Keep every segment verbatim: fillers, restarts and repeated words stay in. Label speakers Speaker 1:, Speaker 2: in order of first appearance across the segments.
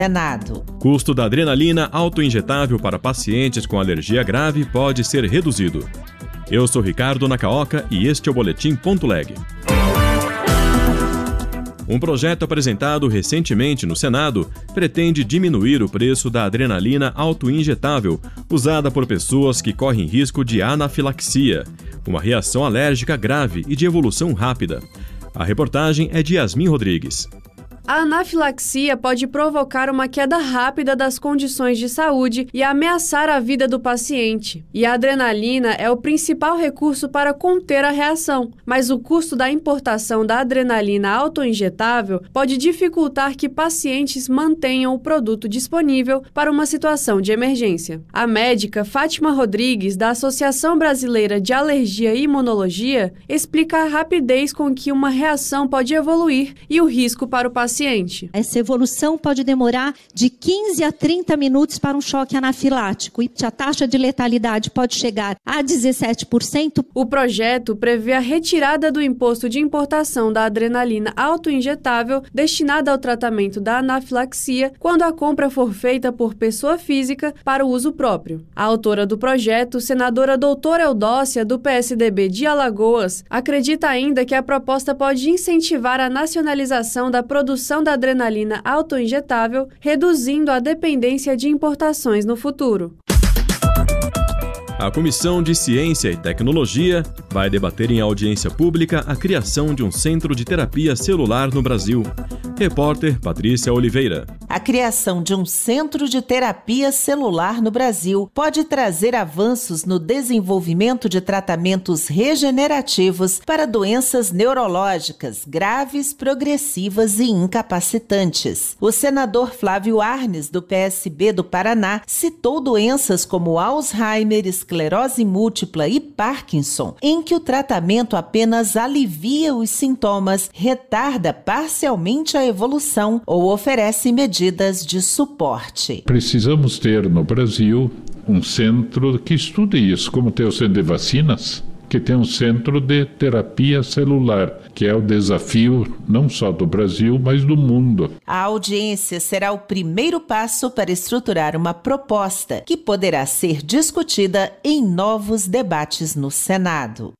Speaker 1: Senado.
Speaker 2: Custo da adrenalina autoinjetável para pacientes com alergia grave pode ser reduzido. Eu sou Ricardo Nakaoka e este é o Boletim Ponto Leg. Um projeto apresentado recentemente no Senado pretende diminuir o preço da adrenalina autoinjetável usada por pessoas que correm risco de anafilaxia, uma reação alérgica grave e de evolução rápida. A reportagem é de Yasmin Rodrigues.
Speaker 3: A anafilaxia pode provocar uma queda rápida das condições de saúde e ameaçar a vida do paciente. E a adrenalina é o principal recurso para conter a reação, mas o custo da importação da adrenalina autoinjetável pode dificultar que pacientes mantenham o produto disponível para uma situação de emergência. A médica Fátima Rodrigues, da Associação Brasileira de Alergia e Imunologia, explica a rapidez com que uma reação pode evoluir e o risco para o paciente.
Speaker 4: Essa evolução pode demorar de quinze a trinta minutos para um choque anafilático e a taxa de letalidade pode chegar a dezessete por cento.
Speaker 3: O projeto prevê a retirada do imposto de importação da adrenalina autoinjetável destinada ao tratamento da anafilaxia quando a compra for feita por pessoa física para o uso próprio. A autora do projeto, senadora doutora Eudócia, do P S D B de Alagoas, acredita ainda que a proposta pode incentivar a nacionalização da produção da adrenalina autoinjetável, reduzindo a dependência de importações no futuro.
Speaker 2: A Comissão de Ciência e Tecnologia vai debater em audiência pública a criação de um centro de terapia celular no Brasil. Repórter Patrícia Oliveira.
Speaker 1: A criação de um centro de terapia celular no Brasil pode trazer avanços no desenvolvimento de tratamentos regenerativos para doenças neurológicas graves, progressivas e incapacitantes. O senador Flávio Arnes, do P S B do Paraná, citou doenças como Alzheimer, esclerose múltipla e Parkinson, em que o tratamento apenas alivia os sintomas, retarda parcialmente a evolução ou oferece medidas de suporte.
Speaker 5: Precisamos ter no Brasil um centro que estude isso, como tem o centro de vacinas, que tem um centro de terapia celular, que é o desafio não só do Brasil, mas do mundo.
Speaker 1: A audiência será o primeiro passo para estruturar uma proposta que poderá ser discutida em novos debates no Senado.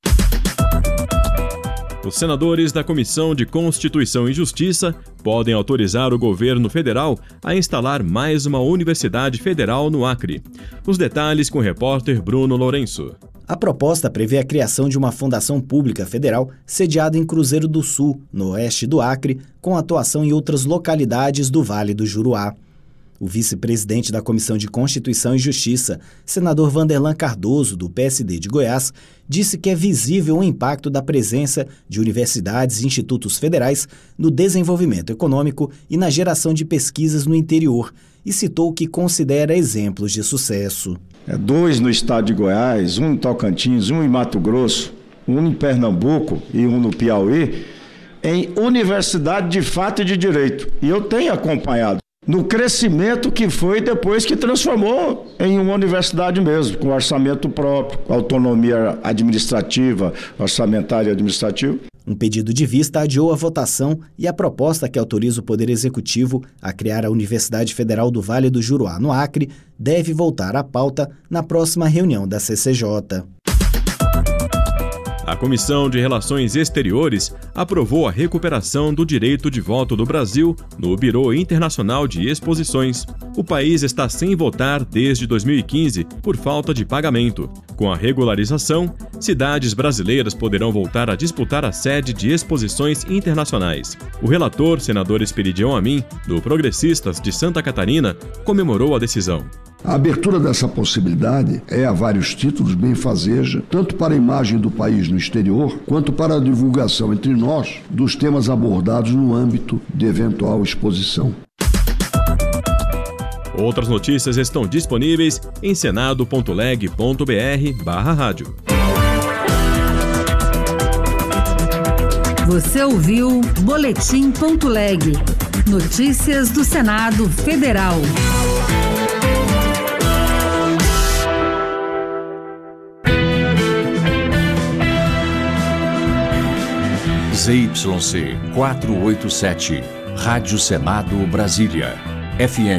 Speaker 2: Os senadores da Comissão de Constituição e Justiça podem autorizar o governo federal a instalar mais uma universidade federal no Acre. Os detalhes com o repórter Bruno Lourenço.
Speaker 6: A proposta prevê a criação de uma fundação pública federal sediada em Cruzeiro do Sul, no oeste do Acre, com atuação em outras localidades do Vale do Juruá. O vice-presidente da Comissão de Constituição e Justiça, senador Vanderlan Cardoso, do P S D de Goiás, disse que é visível o impacto da presença de universidades e institutos federais no desenvolvimento econômico e na geração de pesquisas no interior, e citou o que considera exemplos de sucesso.
Speaker 7: É, dois no estado de Goiás, um em Tocantins, um em Mato Grosso, um em Pernambuco e um no Piauí, em universidade de fato e de direito. E eu tenho acompanhado no crescimento que foi depois que transformou em uma universidade mesmo, com orçamento próprio, com autonomia administrativa, orçamentária e administrativa.
Speaker 6: Um pedido de vista adiou a votação e a proposta que autoriza o Poder Executivo a criar a Universidade Federal do Vale do Juruá, no Acre, deve voltar à pauta na próxima reunião da C C J.
Speaker 2: A Comissão de Relações Exteriores aprovou a recuperação do direito de voto do Brasil no Bureau Internacional de Exposições. O país está sem votar desde dois mil e quinze por falta de pagamento. Com a regularização, cidades brasileiras poderão voltar a disputar a sede de exposições internacionais. O relator, senador Esperidião Amin, do Progressistas de Santa Catarina, comemorou a decisão.
Speaker 8: A abertura dessa possibilidade é a vários títulos benfazeja, tanto para a imagem do país no exterior, quanto para a divulgação entre nós dos temas abordados no âmbito de eventual exposição.
Speaker 2: Outras notícias estão disponíveis em senado ponto leg ponto br barra rádio.
Speaker 9: Você ouviu Boletim Ponto Leg. Notícias do Senado Federal.
Speaker 10: Z Y C quatrocentos e oitenta e sete, Rádio Senado Brasília. F M